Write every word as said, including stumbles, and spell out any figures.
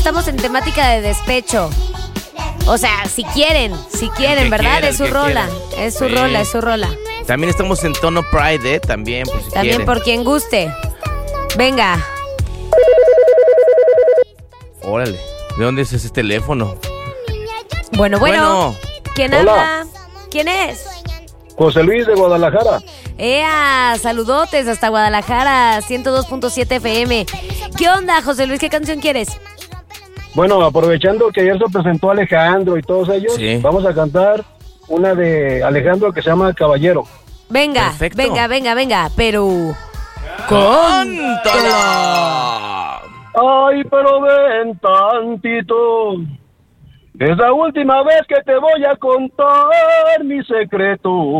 estamos en temática de despecho. O sea, si quieren, si quieren, ¿verdad? quiera, es su el que rola, quiera. es su Sí. rola, es su rola. También estamos en tono Pride, ¿eh? También, por si También quieren. por quien guste. Venga. Órale, ¿de dónde es ese teléfono? Bueno, bueno. Bueno. ¿Quién Hola. habla? ¿Quién es? José Luis de Guadalajara. ¡Ea! Saludotes hasta Guadalajara, ciento dos punto siete F M. ¿Qué onda, José Luis? ¿Qué canción quieres? Bueno, aprovechando que ayer se presentó Alejandro y todos ellos, Sí. vamos a cantar una de Alejandro que se llama Caballero. Venga, Perfecto. venga, venga, venga, pero... ¡Cántala! Ay, pero ven tantito. Es la última vez que te voy a contar mi secreto.